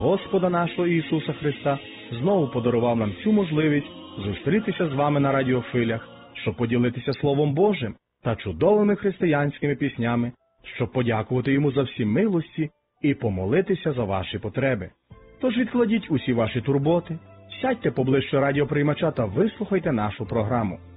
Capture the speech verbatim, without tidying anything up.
Господа нашого Ісуса Христа знову подарував нам цю можливість зустрітися з вами на радіохвилях, щоб поділитися Словом Божим та чудовими християнськими піснями, щоб подякувати Йому за всі милості і помолитися за ваші потреби. Тож відкладіть усі ваші турботи, сядьте поближче радіоприймача та вислухайте нашу програму.